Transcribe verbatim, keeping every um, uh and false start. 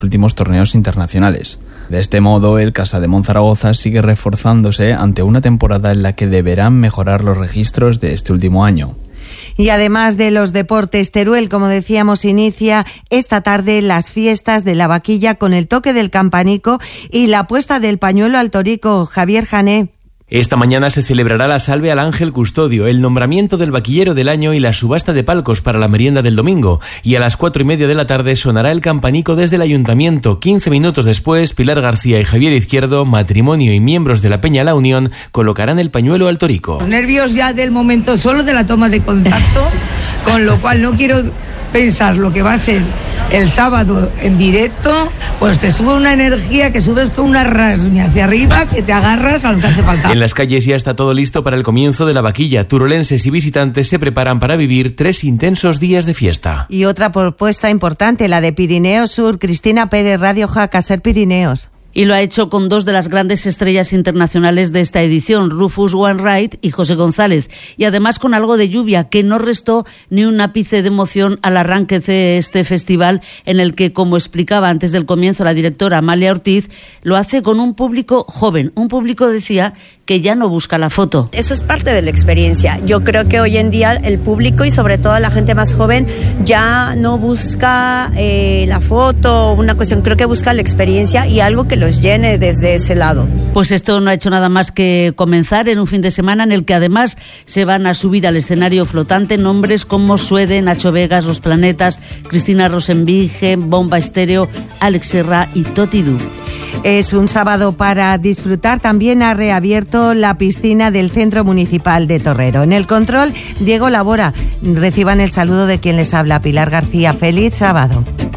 últimos torneos internacionales. De este modo, el Casademont Zaragoza sigue reforzándose ante una temporada en la que deberán mejorar los registros de este último año. Y además de los deportes, Teruel, como decíamos, inicia esta tarde las fiestas de la vaquilla con el toque del campanico y la puesta del pañuelo al torico. Javier Jané. Esta mañana se celebrará la salve al ángel custodio, el nombramiento del vaquillero del año y la subasta de palcos para la merienda del domingo. Y a las cuatro y media de la tarde sonará el campanico desde el ayuntamiento. Quince minutos después, Pilar García y Javier Izquierdo, matrimonio y miembros de la Peña La Unión, colocarán el pañuelo al torico. Nervios ya del momento solo de la toma de contacto, con lo cual no quiero pensar lo que va a ser el sábado en directo, pues te sube una energía que subes con una rasmia hacia arriba que te agarras a lo que hace falta. En las calles ya está todo listo para el comienzo de la vaquilla. Turolenses y visitantes se preparan para vivir tres intensos días de fiesta. Y otra propuesta importante, la de Pirineos Sur. Cristina Pérez, Radio Jaca, Ser Pirineos. Y lo ha hecho con dos de las grandes estrellas internacionales de esta edición, Rufus Wainwright y José González, y además con algo de lluvia que no restó ni un ápice de emoción al arranque de este festival, en el que, como explicaba antes del comienzo la directora Amalia Ortiz, lo hace con un público joven, un público, decía, que ya no busca la foto. Eso es parte de la experiencia. Yo creo que hoy en día el público y sobre todo la gente más joven ya no busca eh, la foto, una cuestión, creo que busca la experiencia y algo que los llene desde ese lado. Pues esto no ha hecho nada más que comenzar en un fin de semana en el que además se van a subir al escenario flotante nombres como Suede, Nacho Vegas, Los Planetas, Cristina Rosenvinge, Bomba Estéreo, Alex Serra y Toti Du. Es un sábado para disfrutar. También ha reabierto la piscina del Centro Municipal de Torrero. En el control, Diego Labora. Reciban el saludo de quien les habla, Pilar García. Feliz sábado.